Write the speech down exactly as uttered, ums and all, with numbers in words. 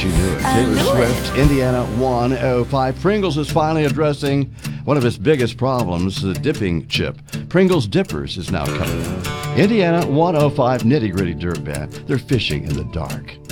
you knew it. Taylor Swift, Indiana one oh five. Pringles is finally addressing one of its biggest problems, the dipping chip. Pringles Dippers is now coming. Indiana one oh five, nitty-gritty dirt band. They're fishing in the dark.